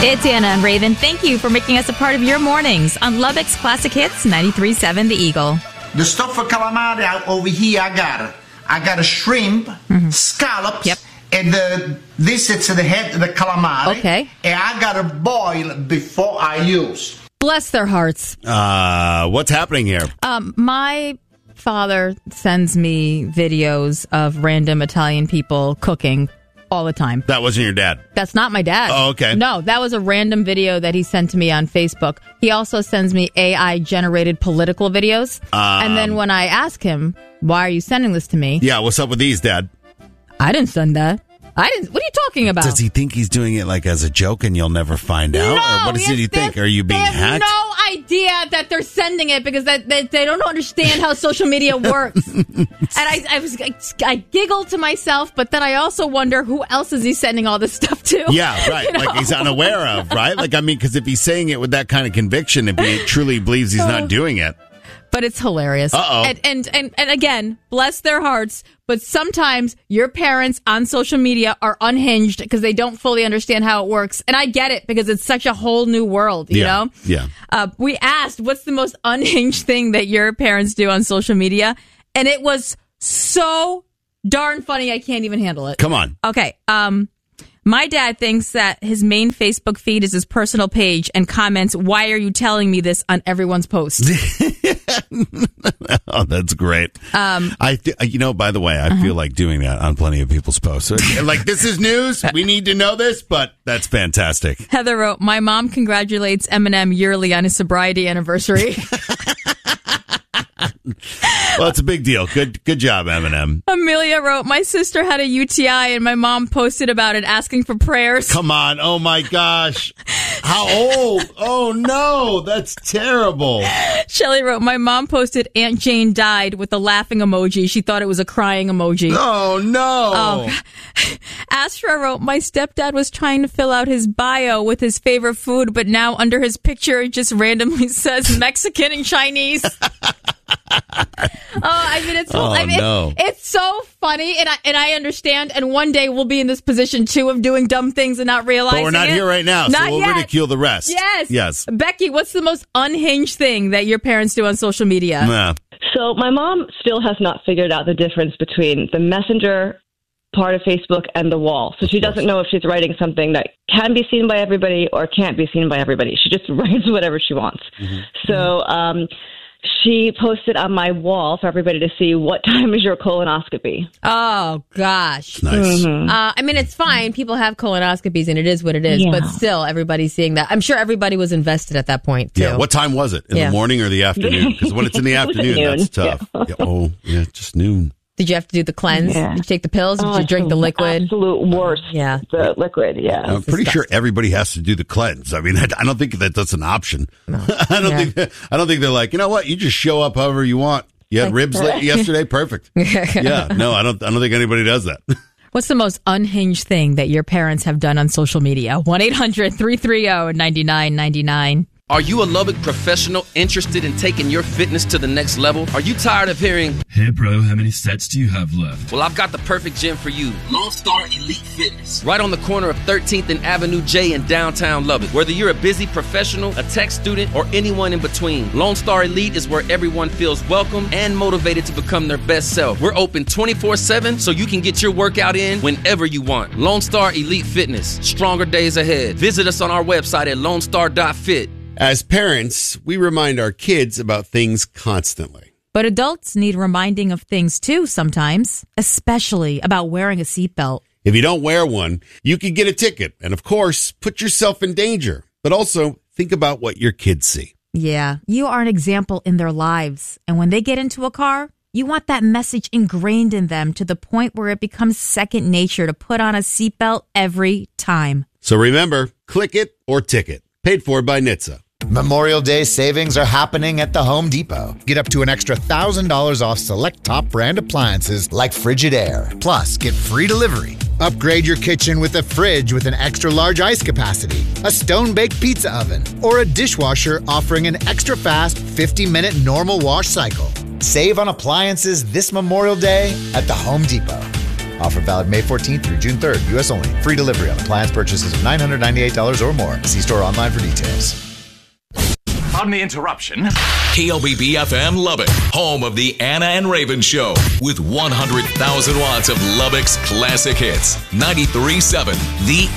It's Anna and Raven. Thank you for making us a part of your mornings on Lubbock's Classic Hits 93.7 The Eagle. The stuff for calamari out over here, I got a shrimp, scallops, and this is the head of the calamari. Okay. And I got to boil before I use. Bless their hearts. What's happening here? My father sends me videos of random Italian people cooking all the time. That wasn't your dad? That's not my dad. Oh, okay. No, that was a random video that he sent to me on Facebook. He also sends me AI-generated political videos. And then when I ask him, why are you sending this to me? Yeah, what's up with these, Dad? I didn't send that. I didn't. What are you talking about? Does he think he's doing it like as a joke and you'll never find out? No, or what does he think? Are you being hacked? No idea that they're sending it because they don't understand how social media works. And I giggled to myself, but then I also wonder who else is he sending all this stuff to? Yeah, right. You know? Like he's unaware of, right? Like, I mean, because if he's saying it with that kind of conviction, if he truly believes he's not doing it. But it's hilarious. Uh-oh. And again, bless their hearts, but sometimes your parents on social media are unhinged because they don't fully understand how it works. And I get it because it's such a whole new world, you know? Yeah. We asked, what's the most unhinged thing that your parents do on social media? And it was so darn funny, I can't even handle it. Come on. Okay. My dad thinks that his main Facebook feed is his personal page and comments, "Why are you telling me this?" on everyone's post. Oh, that's great. By the way, I feel like doing that on plenty of people's posts. Like, this is news. We need to know this, but that's fantastic. Heather wrote, "My mom congratulates Eminem yearly on his sobriety anniversary." Well, it's a big deal. Good job, Eminem. Amelia wrote, "My sister had a UTI and my mom posted about it asking for prayers." Come on. Oh, my gosh. How old? Oh, no. That's terrible. Shelley wrote, "My mom posted Aunt Jane died with a laughing emoji. She thought it was a crying emoji." Oh, no. Astra wrote, "My stepdad was trying to fill out his bio with his favorite food, but now under his picture it just randomly says Mexican and Chinese." It's so funny, and I understand. And one day we'll be in this position too of doing dumb things and not realizing. But we're not here right now, so we'll ridicule the rest. Yes. Becky, what's the most unhinged thing that your parents do on social media? Nah. So my mom still has not figured out the difference between the Messenger part of Facebook and the wall. So she doesn't know if she's writing something that can be seen by everybody or can't be seen by everybody. She just writes whatever she wants. Mm-hmm. So she posted on my wall for everybody to see, "What time is your colonoscopy?" Oh, gosh. Nice. Mm-hmm. I mean, it's fine. People have colonoscopies, and it is what it is. Yeah. But still, everybody's seeing that. I'm sure everybody was invested at that point, too. Yeah. What time was it? In the morning or the afternoon? Because when it's in the afternoon, that's tough. Yeah. Just noon. Did you have to do the cleanse? Yeah. Did you take the pills? Did you drink the liquid? Absolute worst. Yeah. The liquid, yeah. I'm pretty sure everybody has to do the cleanse. I mean, I don't think that's an option. No. I don't think they're like, you know what? You just show up however you want. You had ribs yesterday? Perfect. Yeah. No, I don't think anybody does that. What's the most unhinged thing that your parents have done on social media? 1-800-330-9999. Are you a Lubbock professional interested in taking your fitness to the next level? Are you tired of hearing, "Hey bro, how many sets do you have left?" Well, I've got the perfect gym for you. Lone Star Elite Fitness. Right on the corner of 13th and Avenue J in downtown Lubbock. Whether you're a busy professional, a tech student, or anyone in between, Lone Star Elite is where everyone feels welcome and motivated to become their best self. We're open 24/7 so you can get your workout in whenever you want. Lone Star Elite Fitness. Stronger days ahead. Visit us on our website at lonestar.fit. As parents, we remind our kids about things constantly. But adults need reminding of things too sometimes, especially about wearing a seatbelt. If you don't wear one, you could get a ticket and, of course, put yourself in danger. But also, think about what your kids see. Yeah, you are an example in their lives. And when they get into a car, you want that message ingrained in them to the point where it becomes second nature to put on a seatbelt every time. So remember, click it or ticket. Paid for by NHTSA. Memorial Day savings are happening at the Home Depot. Get up to an extra $1,000 off select top brand appliances like Frigidaire. Plus, get free delivery. Upgrade your kitchen with a fridge with an extra large ice capacity, a stone-baked pizza oven, or a dishwasher offering an extra fast 50-minute normal wash cycle. Save on appliances this Memorial Day at the Home Depot. Offer valid May 14th through June 3rd. U.S. only. Free delivery on appliance purchases of $998 or more. See store online for details. Pardon the interruption. KLBB-FM Lubbock, home of the Anna and Raven Show, with 100,000 watts of Lubbock's classic hits. 93.7, The